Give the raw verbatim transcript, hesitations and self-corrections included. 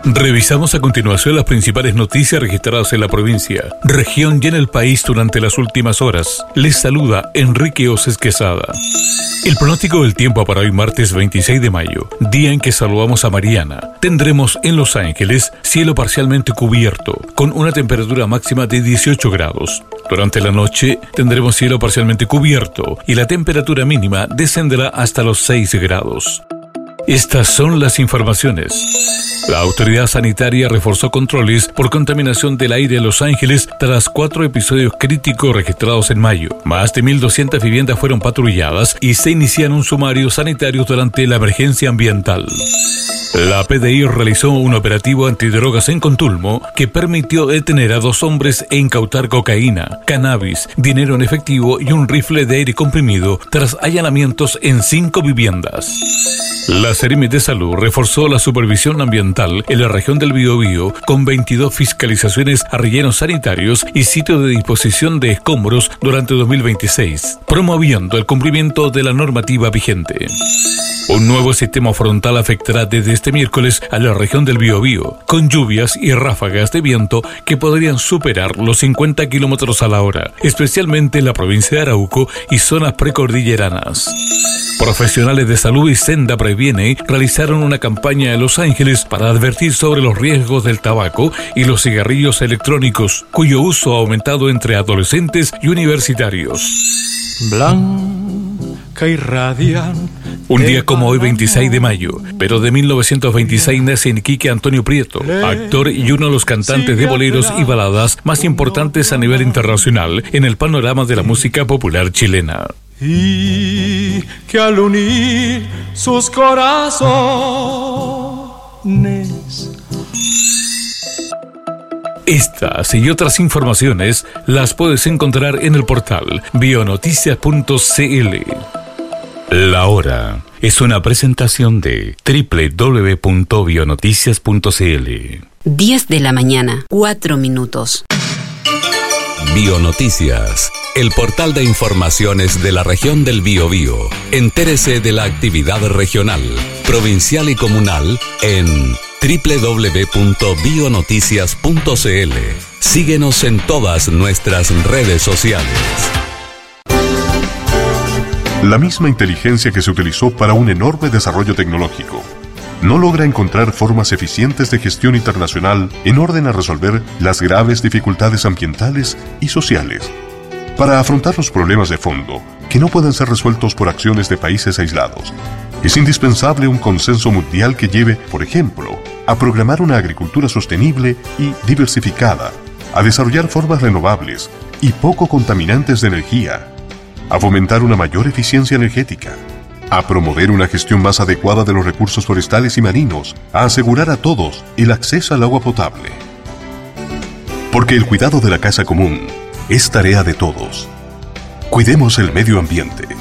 Revisamos a continuación las principales noticias registradas en la provincia, región y en el país durante las últimas horas. Les saluda Enrique Oces Quesada. El pronóstico del tiempo para hoy martes veintiséis de mayo, día en que saludamos a Mariana. Tendremos en Los Ángeles cielo parcialmente cubierto, con una temperatura máxima de dieciocho grados. Durante la noche tendremos cielo parcialmente cubierto y la temperatura mínima descenderá hasta los seis grados. Estas son las informaciones. La autoridad sanitaria reforzó controles por contaminación del aire en Los Ángeles tras cuatro episodios críticos registrados en mayo. Más de mil doscientas viviendas fueron patrulladas y se iniciaron sumarios sanitarios durante la emergencia ambiental. La P D I realizó un operativo antidrogas en Contulmo que permitió detener a dos hombres e incautar cocaína, cannabis, dinero en efectivo y un rifle de aire comprimido tras allanamientos en cinco viviendas. La Seremi de Salud reforzó la supervisión ambiental en la región del Biobío con veintidós fiscalizaciones a rellenos sanitarios y sitios de disposición de escombros durante dos mil veintiséis, promoviendo el cumplimiento de la normativa vigente. Un nuevo sistema frontal afectará desde este miércoles a la región del Biobío, con lluvias y ráfagas de viento que podrían superar los cincuenta kilómetros a la hora, especialmente en la provincia de Arauco y zonas precordilleranas. Profesionales de salud y Senda Previene realizaron una campaña en Los Ángeles para advertir sobre los riesgos del tabaco y los cigarrillos electrónicos, cuyo uso ha aumentado entre adolescentes y universitarios. Blanca y radiante. Un día como hoy, veintiséis de mayo, pero de mil novecientos veintiséis, nace en Iquique Antonio Prieto, actor y uno de los cantantes de boleros y baladas más importantes a nivel internacional en el panorama de la música popular chilena. Y que al unir sus corazones. Estas y otras informaciones las puedes encontrar en el portal bionoticias punto c l. La hora es una presentación de doble u doble u doble u punto bionoticias punto c l. diez de la mañana, cuatro minutos. Bionoticias, el portal de informaciones de la región del Biobío. Entérese de la actividad regional, provincial y comunal en doble u doble u doble u punto bionoticias punto c l. Síguenos en todas nuestras redes sociales. La misma inteligencia que se utilizó para un enorme desarrollo tecnológico no logra encontrar formas eficientes de gestión internacional en orden a resolver las graves dificultades ambientales y sociales. Para afrontar los problemas de fondo, que no pueden ser resueltos por acciones de países aislados, es indispensable un consenso mundial que lleve, por ejemplo, a programar una agricultura sostenible y diversificada, a desarrollar formas renovables y poco contaminantes de energía, a fomentar una mayor eficiencia energética, a promover una gestión más adecuada de los recursos forestales y marinos, a asegurar a todos el acceso al agua potable. Porque el cuidado de la casa común es tarea de todos. Cuidemos el medio ambiente.